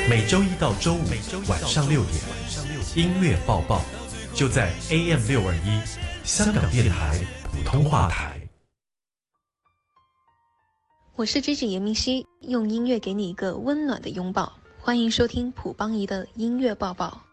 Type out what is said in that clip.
每周一到周五晚上6点，音乐报报就在 AM621香港电台普通话台。 我是 Gigi 严明熙，用音乐给你一个温暖的拥抱。欢迎收听普邦仪的音乐报报。